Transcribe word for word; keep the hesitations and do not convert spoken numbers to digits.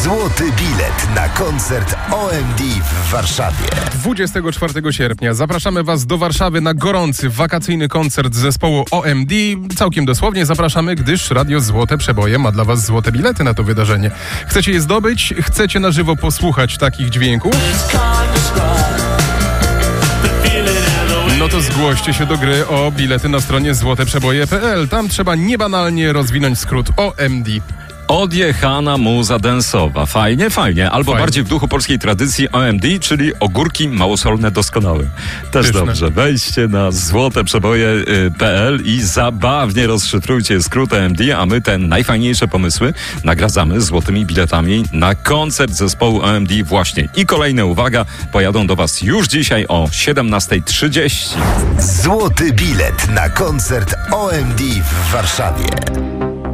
Złoty bilet na koncert O M D w Warszawie. dwudziestego czwartego sierpnia zapraszamy Was do Warszawy na gorący, wakacyjny koncert zespołu O M D. Całkiem dosłownie zapraszamy, gdyż Radio Złote Przeboje ma dla Was złote bilety na to wydarzenie. Chcecie je zdobyć? Chcecie na żywo posłuchać takich dźwięków? No to zgłoście się do gry o bilety na stronie złote przeboje kropka p l. Tam trzeba niebanalnie rozwinąć skrót O M D. Odjechana muza densowa. Fajnie, fajnie. Albo Fajnie. bardziej w duchu polskiej tradycji O M D, czyli ogórki małosolne doskonałe. Też Pyszne. dobrze. Wejdźcie na złote przeboje kropka p l i zabawnie rozszyfrujcie skrót O M D, a my te najfajniejsze pomysły nagradzamy złotymi biletami na koncert zespołu O M D właśnie. I kolejne, uwaga, pojadą do Was już dzisiaj o siedemnasta trzydzieści. Złoty bilet na koncert O M D w Warszawie.